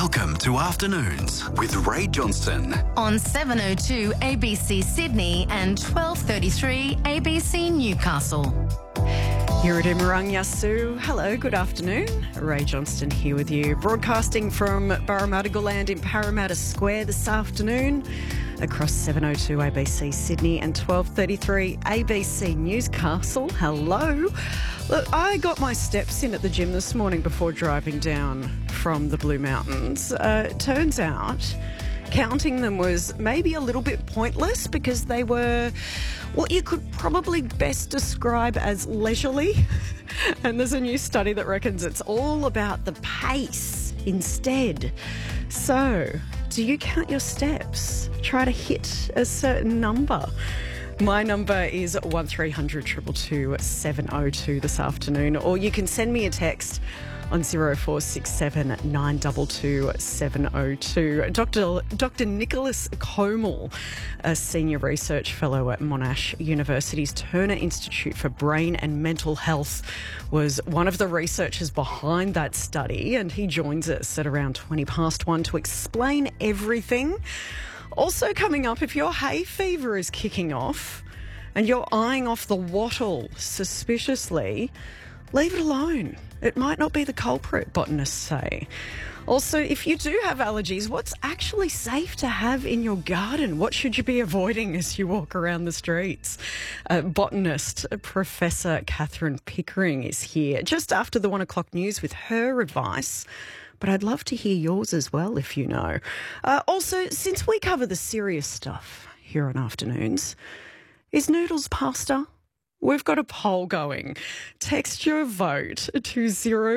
Welcome to Afternoons with Ray Johnston. On 7:02 ABC Sydney and 12:33 ABC Newcastle. Here at Yasu. Hello, good afternoon. Ray Johnston here with you, broadcasting from Barramadigal Land in Parramatta Square this afternoon, across 7:02 ABC Sydney and 12:33 ABC Newcastle. Hello. Look, I got my steps in at the gym this morning before driving down from the Blue Mountains. Turns out counting them was maybe a little bit pointless because they were what you could probably best describe as leisurely. And there's a new study that reckons it's all about the pace instead. So, do you count your steps? Try to hit a certain number. My number is 1300 222 702 this afternoon, or you can send me a text on 0467 922 702. Dr. Nicholas Comel, a senior research fellow at Monash University's Turner Institute for Brain and Mental Health, was one of the researchers behind that study, and he joins us at around 1:20 to explain everything. Also coming up, if your hay fever is kicking off and you're eyeing off the wattle suspiciously, leave it alone. It might not be the culprit, botanists say. Also, if you do have allergies, what's actually safe to have in your garden? What should you be avoiding as you walk around the streets? Botanist Professor Catherine Pickering is here just after the 1 o'clock news with her advice. But I'd love to hear yours as well, if you know. Also, since we cover the serious stuff here on Afternoons, is noodles pasta? We've got a poll going. Text your vote to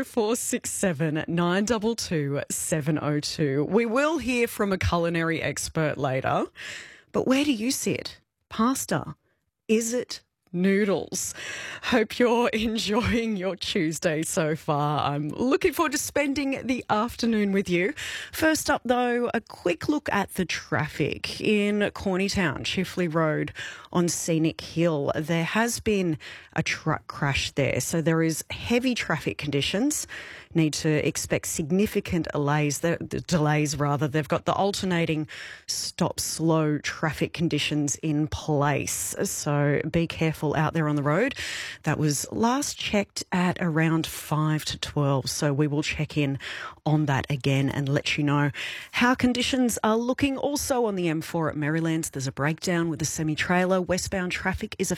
0467 922 702. We will hear from a culinary expert later. But where do you sit? Pasta? Is it noodles? Hope you're enjoying your Tuesday so far. I'm looking forward to spending the afternoon with you. First up, though, a quick look at the traffic in Cornytown, Chifley Road on Scenic Hill. There has been a truck crash there, so there is heavy traffic conditions. Need to expect significant delays. They've got the alternating stop-slow traffic conditions in place, so be careful out there on the road. That was last checked at around 5 to 12, so we will check in on that again and let you know how conditions are looking. Also on the M4 at Merrylands, there's a breakdown with a semi-trailer. Westbound traffic is